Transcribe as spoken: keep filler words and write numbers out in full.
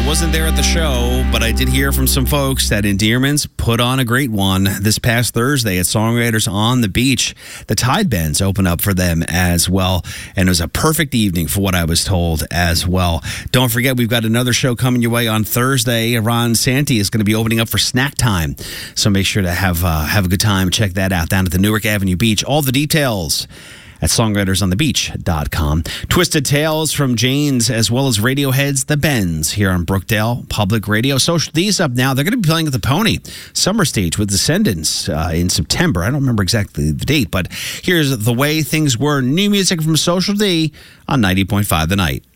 I wasn't there at the show, but I did hear from some folks that Endearments put on a great one this past Thursday at Songwriters on the Beach. The Tide Bends opened up for them as well, and it was a perfect evening for what I was told as well. Don't forget, we've got another show coming your way on Thursday. Ron Santi is going to be opening up for Snack Time, so make sure to have uh, have a good time. Check that out down at the Newark Avenue Beach. All the details at songwriters on the beach dot com. Twisted Tales from Jane's, as well as Radiohead's The Bends here on Brookdale Public Radio. Social These up now. They're going to be playing at the Pony Summer Stage with Descendants uh, in September. I don't remember exactly the date, but here's The Way Things Were. New music from Social D on ninety point five The Night.